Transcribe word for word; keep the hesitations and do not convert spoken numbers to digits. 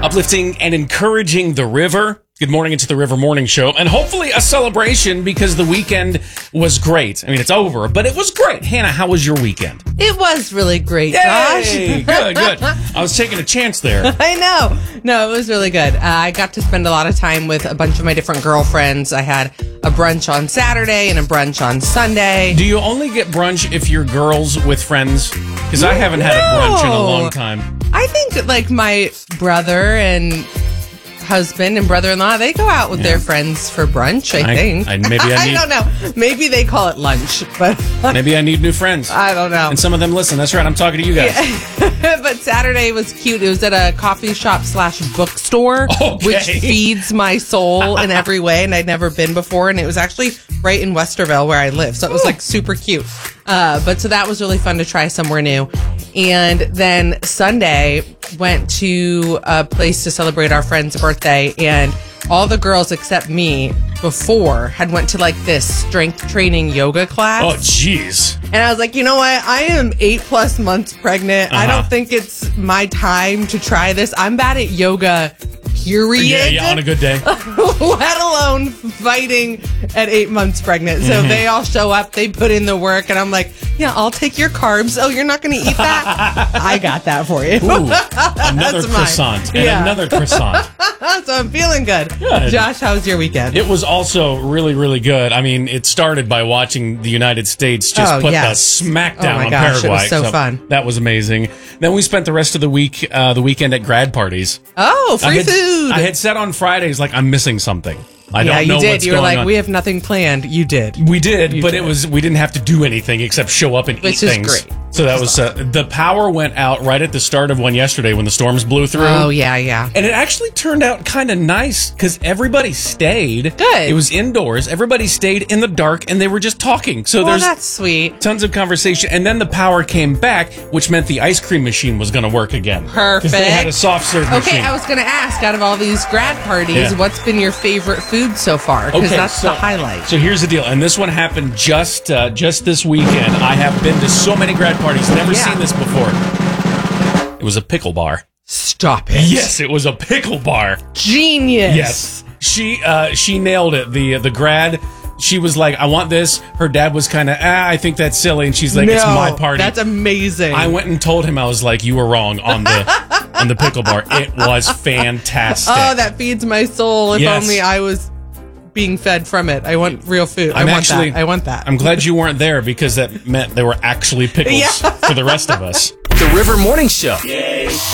uplifting and encouraging the river. Good morning, it's the River Morning Show, and hopefully a celebration because the weekend was great. I mean, it's over, but it was great. Hannah, how was your weekend? It was really great, Yay! Josh. Good, good. I was taking a chance there. I know. No, it was really good. Uh, I got to spend a lot of time with a bunch of my different girlfriends. I had a brunch on Saturday and a brunch on Sunday. Do you only get brunch if you're girls with friends? Because I haven't had a brunch in a long time. I think, like, my brother and husband and brother-in-law, they go out with Yeah. their friends for brunch, I, I- think. I- maybe I need- don't know. Maybe they call it lunch, but Maybe I need new friends. I don't know. And some of them listen. That's right. I'm talking to you guys. But Saturday was cute. It was at a coffee shop slash bookstore, Okay. which feeds my soul in every way, and I'd never been before. And it was actually right in Westerville where I live, so it was like super cute. Uh, but so that was really fun to try somewhere new. And then Sunday went to a place to celebrate our friend's birthday, and all the girls except me before had went to like this strength training yoga class. Oh, jeez. And I was like, you know what? I am eight plus months pregnant. I Uh-huh. don't think it's my time to try this. I'm bad at yoga, period. Yeah, yeah, on a good day. Let alone fighting at eight months pregnant. So Mm-hmm. they all show up, they put in the work, and I'm like, yeah, I'll take your carbs. Oh, you're not going to eat that? I got that for you. Ooh, another That's mine. croissant and Yeah. another croissant. So I'm feeling good. Good. Josh, how was your weekend? It was also really, really good. I mean, it started by watching the United States just Oh, put yes. the smackdown Oh, my on gosh, it Paraguay. was so fun. That was amazing. Then we spent the rest of the week, uh, the weekend at grad parties. oh, I free had, food. I had said on Fridays, like, I'm missing something. I yeah, don't know you did. what's You were going like, on. we have nothing planned. You did. We did, You but did. it was we didn't have to do anything except show up and Which eat is things. great. So that was uh, the power went out right at the start of one yesterday when the storms blew through. Oh, yeah, yeah. And it actually turned out kind of nice because everybody stayed. Good. It was indoors. Everybody stayed in the dark and they were just talking. So Well, there's that's sweet. tons of conversation. And then the power came back, which meant the ice cream machine was going to work again. Perfect. They had a soft serve Okay, machine. I was going to ask, out of all these grad parties, Yeah. what's been your favorite food so far? Because Okay, that's so- the highlight. So here's the deal, and this one happened just uh, just this weekend. I have been to so many grad parties, never Yeah. seen this before. It was a pickle bar. Stop it. Yes, it was a pickle bar. Genius. Yes, she uh, she nailed it. The the grad. She was like, I want this. Her dad was kind of, ah, I think that's silly. And she's like, no, it's my party. That's amazing. I went and told him, I was like, you were wrong on the on the pickle bar. It was fantastic. Oh, that feeds my soul. If Yes. only I was being fed from it. I want real food. I'm I want actually- that. I want that. I'm glad you weren't there because that meant there were actually pickles Yeah. for the rest of us. The River Morning Show.